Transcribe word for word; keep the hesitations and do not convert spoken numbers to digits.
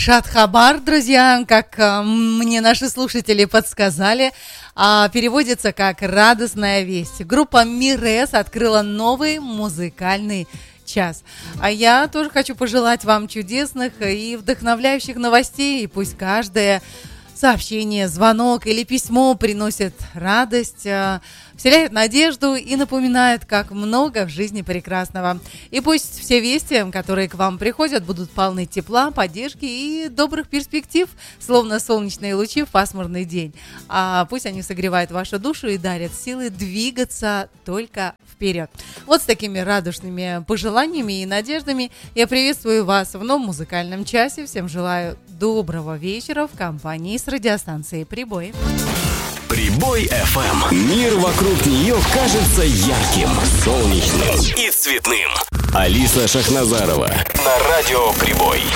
Шадхабар, друзья, как э, мне наши слушатели подсказали, э, переводится как «радостная весть». Группа Мирес открыла новый музыкальный час. А я тоже хочу пожелать вам чудесных и вдохновляющих новостей. И пусть каждое сообщение, звонок или письмо приносит радость, вселяет надежду и напоминает, как много в жизни прекрасного. И пусть все вести, которые к вам приходят, будут полны тепла, поддержки и добрых перспектив, словно солнечные лучи в пасмурный день. А пусть они согревают вашу душу и дарят силы двигаться только вперед. Вот с такими радушными пожеланиями и надеждами я приветствую вас в новом музыкальном часе. Всем желаю доброго вечера в компании с радиостанцией «Прибой». Прибой эф эм. Мир вокруг нее кажется ярким, солнечным и цветным. Алиса Шахназарова на радио Прибой.